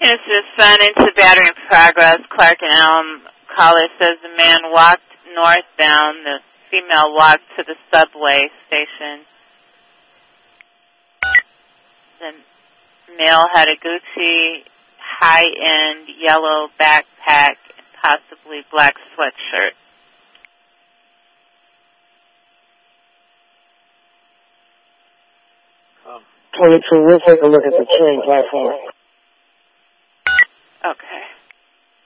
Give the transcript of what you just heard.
Yes, responding to battery in progress, Clark and Elm caller says the man walked northbound. The female walked to the subway station. The male had a Gucci high-end yellow backpack and possibly black sweatshirt. We'll take a look at the train platform.